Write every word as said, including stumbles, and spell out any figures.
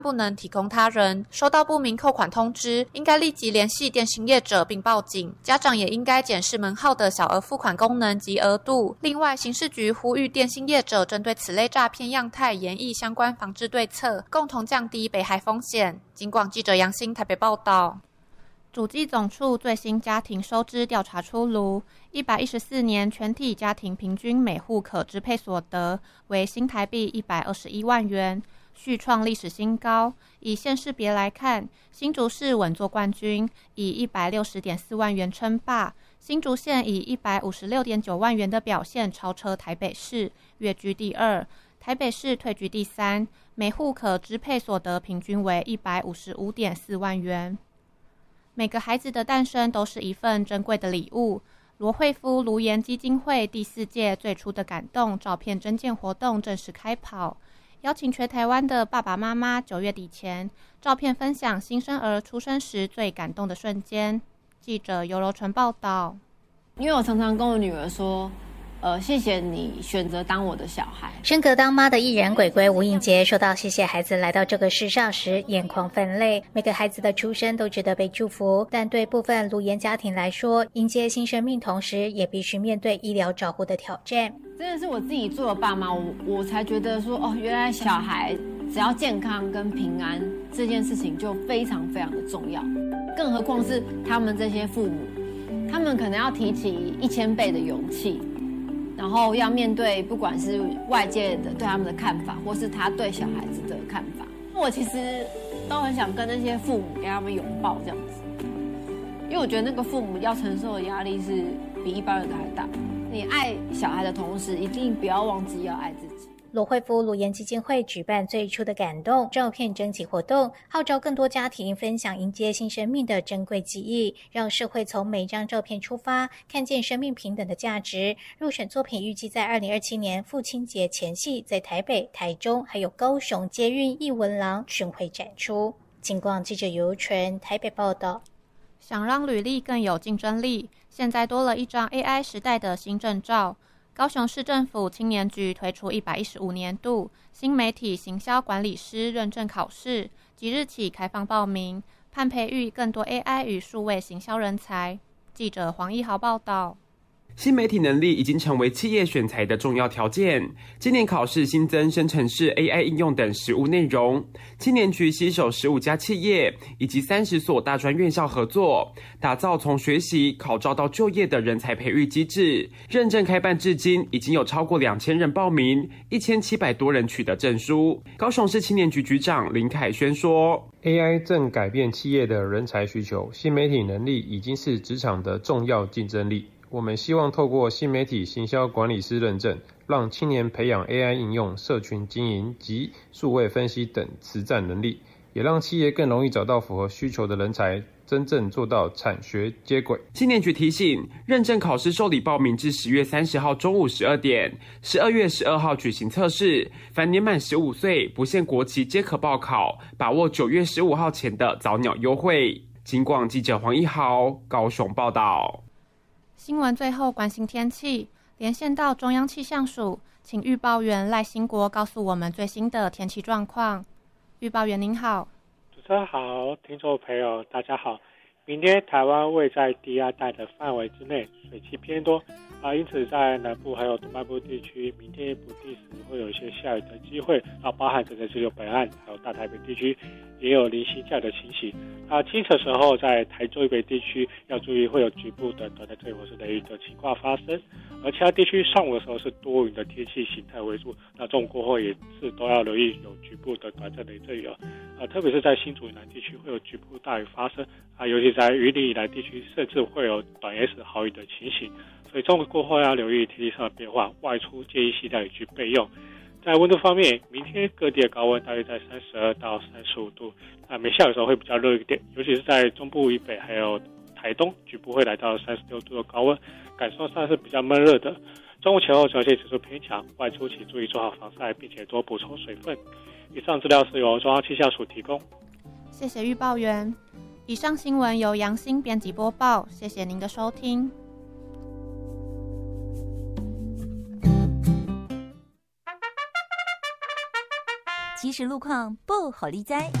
不能提供他人，收到不明扣款通知，应该立即联系电信业者并报警。家长也应该检视门号的小额付款功能及额度。另外，刑事局呼吁电信业者针对此类诈骗样态研议相关防治对策，共同降低被害风险。警广记者杨欣台北报道。主计总处最新家庭收支调查出炉，一百一十四年全体家庭平均每户可支配所得为新台币一百二十一万元，续创历史新高。以县市别来看，新竹市稳坐冠军，以一百六十点四万元称霸；新竹县以一百五十六点九万元的表现超车台北市，跃居第二。台北市退居第三，每户可支配所得平均为一百五十五点四万元。每个孩子的诞生都是一份珍贵的礼物。罗慧夫卢颜基金会第四届最初的感动照片征件活动正式开跑，邀请全台湾的爸爸妈妈九月底前照片分享新生儿出生时最感动的瞬间。记者尤柔纯报道。 因为我常常跟我女儿说，呃，谢谢你选择当我的小孩。 升格当妈的艺人鬼鬼吴映洁说到谢谢孩子来到这个世上时，眼眶泛泪。每个孩子的出生都值得被祝福，但对部分卢颜家庭来说，迎接新生命同时也必须面对医疗照护的挑战。 真的是我自己做了爸妈，我我才觉得说，哦，原来小孩只要健康跟平安这件事情就非常非常的重要，更何况是他们这些父母，他们可能要提起一千倍的勇气，然后要面对不管是外界的对他们的看法，或是他对小孩子的看法。我其实都很想跟那些父母给他们拥抱这样子，因为我觉得那个父母要承受的压力是比一般人的还大。你爱小孩的同时，一定不要忘记要爱自己。 罗慧夫卢颜基金会举办最初的感动照片征集活动，号召更多家庭分享迎接新生命的珍贵记忆，让社会从每张照片出发，看见生命平等的价值。入选作品预计在二零二七年父亲节前夕，在台北、台中还有高雄捷运艺文廊巡回展出。警广记者尤纯台北报道。 想让履历更有竞争力，现在多了一张 A I 时代的新证照。高雄市政府青年局推出一百一十五年度新媒体行销管理师认证考试，即日起开放报名，盼培育更多 A I 与数位行销人才。记者黄一豪报道。 新媒体能力已经成为企业选才的重要条件。今年考试新增生成式 A I 应用等实务内容。青年局携手十五家企业以及三十所大专院校合作，打造从学习、考照到就业的人才培育机制。认证开办至今，已经有超过两千人报名，一千七百多人取得证书。高雄市青年局局长林凯轩说 ：“A I 正改变企业的人才需求，新媒体能力已经是职场的重要竞争力。”我们希望透过新媒体行销管理师认证，让青年培养 A I 应用、社群经营及数位分析等实战能力，也让企业更容易找到符合需求的人才，真正做到产学接轨。 青年局提醒，认证考试受理报名至十月三十号中午十二点，十二月十二号举行测试。凡年满十五岁、不限国籍皆可报考，把握九月十五号前的早鸟优惠。警广记者黄一豪高雄报道。 新闻最后关心天气，连线到中央气象署，请预报员赖兴国告诉我们最新的天气状况。预报员您好。 主持人好，听众朋友大家好。明天台湾位在低压带的范围之内，水汽偏多啊，因此在南部还有东半部地区，明天不定时会有一些下雨的机会啊，包含整个只有北岸还有大台北地区也有零星下雨的情形。啊，清晨时候在台中以北地区要注意会有局部的短暂阵雨或是雷雨的情况发生，而其他地区上午的时候是多云的天气形态为主，那中午过后也是都要留意有局部的短暂雷阵雨了。啊，特别是在新竹以南地区会有局部大雨发生啊，尤其在云林以南地区甚至会有短 S 豪雨的情形，所以中午过后要留意天气上的变化，外出建议携带雨具备用。在温度方面，明天各地的高温大约在三十二到三十五度，啊，没下雨的时候会比较热一点，尤其是在中部以北还有台东，局部会来到三十六度的高温，感受上是比较闷热的。中午前后紫外线指数偏强，外出请注意做好防晒，并且多补充水分。以上资料是由中央气象署提供。 谢谢预报员。以上新闻由杨欣编辑播报，谢谢您的收听。 即即时路况不好理哉。